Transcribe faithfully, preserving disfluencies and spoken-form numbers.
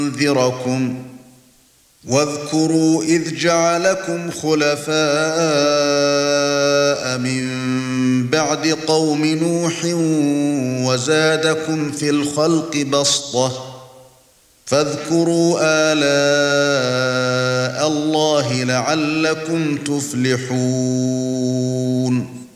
لِيُنذِرَكُمْ وَاذْكُرُوا إِذْ جَعَلَكُمْ خُلَفَاءَ مِنْ بَعْدِ قَوْمِ نُوحٍ وَزَادَكُمْ فِي الْخَلْقِ بَسْطَةً فاذكروا آلاء الله لعلكم تفلحون